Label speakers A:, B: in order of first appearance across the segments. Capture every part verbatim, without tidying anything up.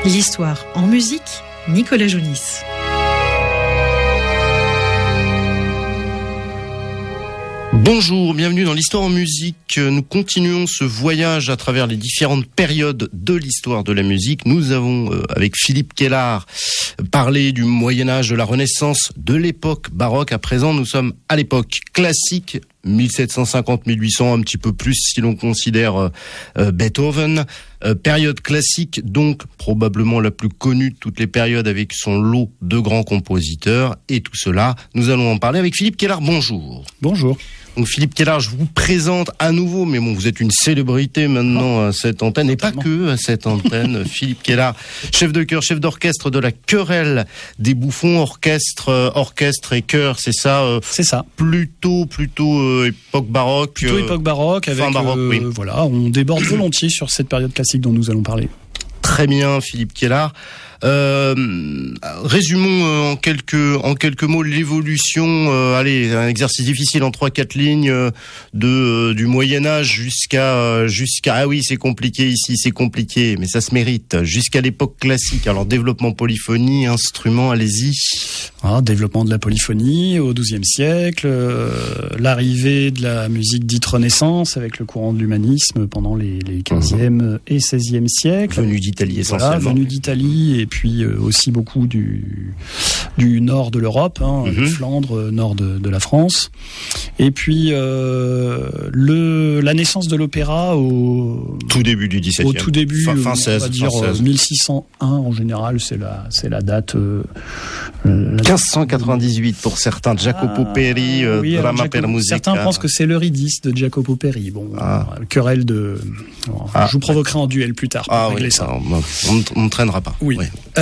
A: L'histoire en musique, Nicolas Jounis.
B: Bonjour, bienvenue dans l'Histoire en musique. Nous continuons ce voyage à travers les différentes périodes de l'histoire de la musique. Nous avons, euh, avec Philippe Kellard, parlé du Moyen-Âge, de la Renaissance, de l'époque baroque. À présent, nous sommes à l'époque classique, mille sept cent cinquante à mille huit cents, un petit peu plus si l'on considère euh, euh, Beethoven. Euh, période classique, donc probablement la plus connue de toutes les périodes, avec son lot de grands compositeurs. Et tout cela, nous allons en parler avec Philippe Kellard. Bonjour.
C: Bonjour.
B: Donc Philippe Kellard, je vous présente à nouveau, mais bon, vous êtes une célébrité maintenant à cette antenne, et pas que à cette antenne. Philippe Kellard, chef de chœur, chef d'orchestre de la Querelle des Bouffons, orchestre, euh, orchestre et chœur, c'est ça euh,
C: C'est ça.
B: Plutôt, plutôt euh, époque baroque.
C: Plutôt
B: euh,
C: époque baroque, avec
B: fin baroque,
C: euh,
B: oui.
C: Voilà, on déborde volontiers sur cette période classique dont nous allons parler.
B: Très bien, Philippe Kellard. Euh, résumons euh, en quelques en quelques mots l'évolution. Euh, allez, un exercice difficile en trois quatre lignes euh, de euh, du Moyen Âge jusqu'à euh, jusqu'à ah oui, c'est compliqué ici, c'est compliqué, mais ça se mérite. Jusqu'à l'époque classique. Alors développement polyphonie, instruments, allez-y.
C: Ah, développement de la polyphonie au douzième siècle, euh, l'arrivée de la musique dite Renaissance avec le courant de l'humanisme pendant les, les quinzième mmh. et seizième siècles.
B: Venu d'Italie essentiellement.
C: Voilà, venu d'Italie et puis euh, aussi beaucoup du du nord de l'Europe, hein, mmh. Flandre, nord de, de la France. Et puis euh, le la naissance de l'opéra au
B: tout début du dix-septième.
C: Au tout début,
B: fin, fin seize,
C: on va dire
B: fin seize.
C: mille six cent un en général, c'est la c'est la date. Euh, la
B: quinze cent quatre-vingt-dix-huit pour certains, Jacopo
C: ah,
B: Peri, euh,
C: oui,
B: Drama
C: Jacopo,
B: per Musica.
C: Certains pensent que c'est l'Eurydice de Jacopo Peri. Bon,
B: ah.
C: querelle de. Bon,
B: ah.
C: Je vous provoquerai en duel plus tard pour
B: ah,
C: régler
B: oui,
C: ça.
B: Alors, on ne traînera pas.
C: Oui. oui.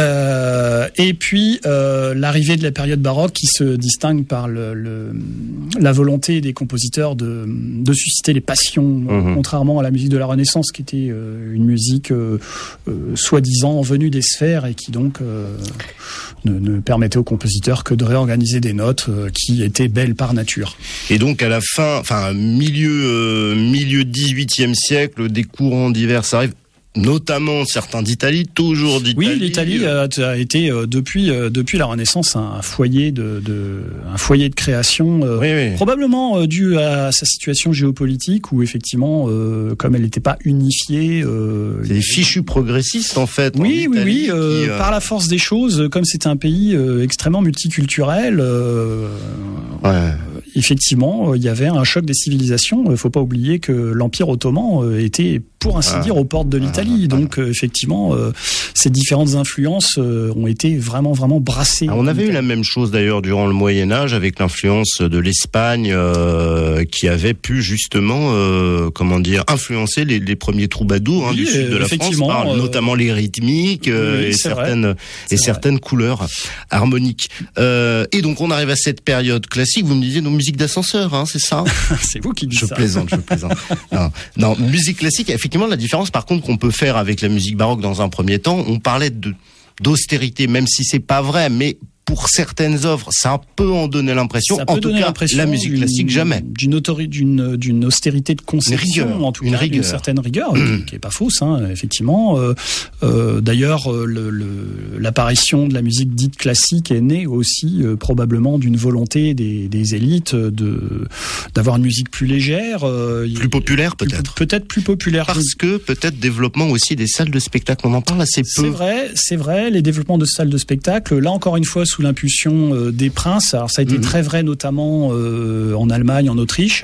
C: Euh, et puis euh, l'arrivée de la période baroque qui se distingue par le, le, la volonté des compositeurs de, de susciter les passions, mmh. contrairement à la musique de la Renaissance qui était euh, une musique euh, euh, soi-disant venue des sphères et qui donc euh, ne, ne permettait aux compositeurs que de réorganiser des notes euh, qui étaient belles par nature.
B: Et donc à la fin, enfin milieu euh, milieu dix-huitième siècle, des courants divers arrivent. Notamment certains d'Italie, toujours d'Italie.
C: Oui, l'Italie a, a été euh, depuis euh, depuis la Renaissance un, un foyer de, de un foyer de création, euh,
B: oui, oui.
C: probablement euh, dû à sa situation géopolitique où effectivement, euh, comme elle n'était pas unifiée, euh,
B: c'est des fichus progressistes en fait.
C: Oui,
B: en
C: oui,
B: Italie,
C: oui. Euh,
B: qui, euh...
C: Par la force des choses, comme c'était un pays euh, extrêmement multiculturel. Euh,
B: ouais.
C: Effectivement, il y avait un choc des civilisations. Il ne faut pas oublier que l'Empire ottoman était, pour ainsi ah. dire, aux portes de l'Italie. Ah. Donc, euh, effectivement, euh, ces différentes influences euh, ont été vraiment, vraiment brassées.
B: Ah, on avait eu la même chose d'ailleurs durant le Moyen-Âge avec l'influence de l'Espagne euh, qui avait pu justement, euh, comment dire, influencer les, les premiers troubadours hein,
C: oui,
B: du sud de la France, par, euh, notamment les rythmiques euh, oui, et certaines et certaines couleurs harmoniques. Euh, et donc, on arrive à cette période classique. Vous me disiez, nos musiques d'ascenseur, hein, c'est ça?
C: C'est vous qui dites
B: je
C: ça.
B: Plaisante, je plaisante. non, non, musique classique. Effectivement, la différence, par contre, qu'on peut faire avec la musique baroque dans un premier temps, on parlait de d'austérité, même si c'est pas vrai, mais pour certaines œuvres, ça peut en donner l'impression. En tout cas, la musique classique, jamais.
C: D'une autorité, d'une, d'une austérité de conception,
B: rigueur,
C: en tout
B: une
C: cas,
B: rigueur.
C: D'une certaine rigueur, mmh. qui est pas fausse, hein, effectivement. Euh, euh, d'ailleurs, le, le, l'apparition de la musique dite classique est née aussi euh, probablement d'une volonté des, des élites de d'avoir une musique plus légère, euh,
B: plus populaire peut-être.
C: Plus, peut-être plus populaire.
B: Parce que peut-être développement aussi des salles de spectacle. On en parle assez peu.
C: C'est vrai, c'est vrai. Les développements de salles de spectacle, là encore une fois, sous l'impulsion euh, des princes. Alors ça a été mmh. très vrai notamment euh, en Allemagne, en Autriche.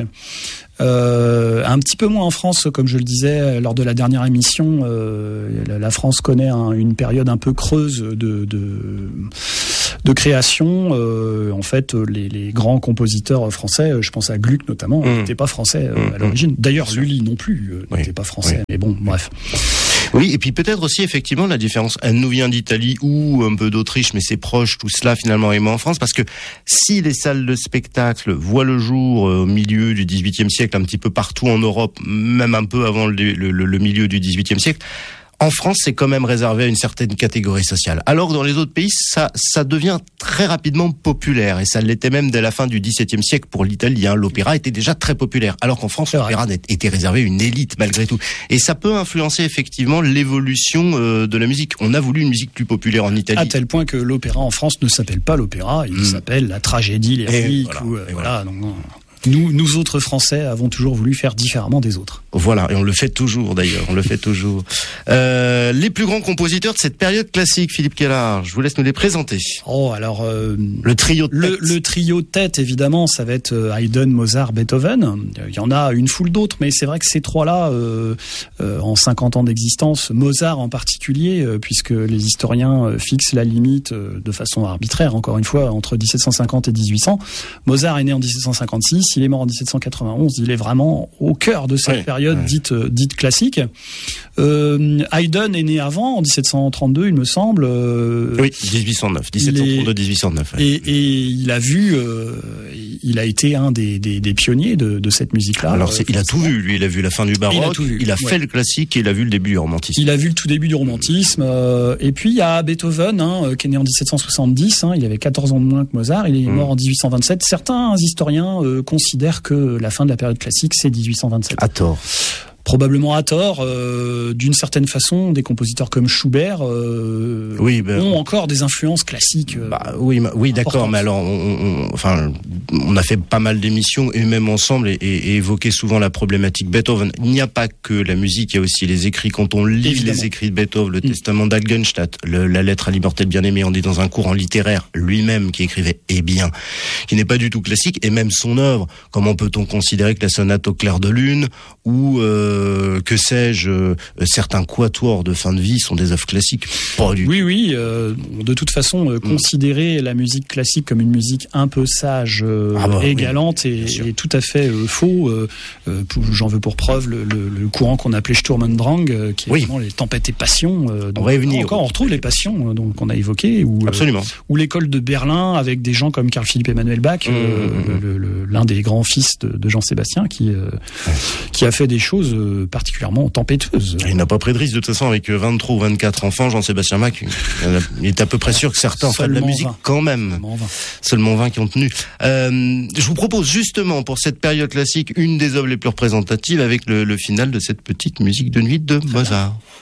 C: Euh, un petit peu moins en France, comme je le disais lors de la dernière émission. Euh, la France connaît un, une période un peu creuse de, de, de création. Euh, en fait, les, les grands compositeurs français, je pense à Gluck notamment, mmh. n'étaient pas français euh, à l'origine. D'ailleurs, Lully non plus euh, oui. n'était pas français. Oui. Mais bon, bref.
B: Oui, et puis peut-être aussi effectivement la différence. Elle nous vient d'Italie ou un peu d'Autriche, mais c'est proche tout cela finalement et moi en France, parce que si les salles de spectacle voient le jour au milieu du dix-huitième siècle, un petit peu partout en Europe, même un peu avant le, le, le milieu du dix-huitième siècle, En France, c'est quand même réservé à une certaine catégorie sociale. Alors que dans les autres pays, ça, ça devient très rapidement populaire. Et ça l'était même dès la fin du dix-septième siècle pour l'Italie. Hein. L'opéra était déjà très populaire. Alors qu'en France, l'opéra était réservé à une élite malgré tout. Et ça peut influencer effectivement l'évolution euh, de la musique. On a voulu une musique plus populaire en Italie.
C: À tel point que l'opéra en France ne s'appelle pas l'opéra, il mmh. s'appelle la tragédie lyrique.
B: Voilà,
C: ou, euh, voilà. voilà donc, Nous, nous autres Français avons toujours voulu faire différemment des autres.
B: Voilà, et on le fait toujours d'ailleurs, on le fait toujours. Euh, les plus grands compositeurs de cette période classique, Philippe Kellard, je vous laisse nous les présenter.
C: Oh, alors... Euh,
B: le trio de tête.
C: Le, le trio de tête, évidemment, ça va être Haydn, Mozart, Beethoven. Il y en a une foule d'autres, mais c'est vrai que ces trois-là, euh, euh, en cinquante ans d'existence, Mozart en particulier, euh, puisque les historiens euh, fixent la limite euh, de façon arbitraire, encore une fois, entre dix-sept cent cinquante et dix-huit cents. Mozart est né en dix-sept cent cinquante-six, il est mort en dix-sept cent quatre-vingt-onze, il est vraiment au cœur de cette oui, période oui. dite euh, dite classique. Euh, Haydn est né avant, en dix-sept cent trente-deux, il me semble. Euh,
B: oui, dix-huit cent neuf, dix-sept cent trente-deux, dix-huit cent neuf.
C: Ouais. Et, et il a vu, euh, il a été un des, des, des pionniers de, de cette musique-là.
B: Alors, c'est,
C: euh,
B: il a tout vu, lui, il a vu la fin du baroque, il a, tout vu, il a ouais. fait le classique et il a vu le début du romantisme.
C: Il a vu le tout début du romantisme. Euh, et puis, il y a Beethoven, hein, qui est né en dix-sept cent soixante-dix, hein, il avait quatorze ans de moins que Mozart, il est mmh. mort en dix-huit cent vingt-sept. Certains historiens euh, considèrent que la fin de la période classique, c'est dix-huit cent vingt-sept.
B: À tort.
C: Probablement à tort. Euh, d'une certaine façon, des compositeurs comme Schubert euh,
B: oui, ben,
C: ont encore des influences classiques. Euh,
B: bah, oui, oui, d'accord. Mais alors, on, on, enfin, on a fait pas mal d'émissions et même ensemble et, et, et évoqué souvent la problématique Beethoven. Il n'y a pas que la musique, il y a aussi les écrits. Quand on lit Évidemment. les écrits de Beethoven, le mmh. Testament d'Algenstadt, le, la lettre à l'immortel bien-aimé, on est dans un courant littéraire lui-même qui écrivait eh bien, qui n'est pas du tout classique. Et même son œuvre, comment peut-on considérer que la sonate au clair de lune ou euh, que sais-je, euh, certains quatuors de fin de vie sont des œuvres classiques. Pas du
C: oui, tout. oui. Euh, de toute façon, euh, mm. considérer la musique classique comme une musique un peu sage euh, ah bah, et oui, galante est, est tout à fait euh, faux. Euh, euh, pour, j'en veux pour preuve le, le, le courant qu'on appelait Sturm und Drang, euh, qui est oui. vraiment les tempêtes et passions. Euh, donc, on va y venir. Encore, on retrouve les passions euh, donc qu'on a évoquées. Ou,
B: Absolument.
C: Euh, ou l'école de Berlin avec des gens comme Carl Philipp Emanuel Bach, mm, euh, mm, le, le, l'un des grands fils de, de Jean-Sébastien, qui euh, ouais. qui a fait des choses euh, particulièrement tempêteuses.
B: Il n'a pas pris de risque de toute façon avec vingt-trois ou vingt-quatre enfants, Jean-Sébastien Bach. Il est à peu près sûr que certains font de la musique vingt. Quand même. Seulement vingt. Seulement vingt qui ont tenu. Euh, je vous propose justement pour cette période classique une des œuvres les plus représentatives avec le, le final de cette petite musique de nuit de Mozart.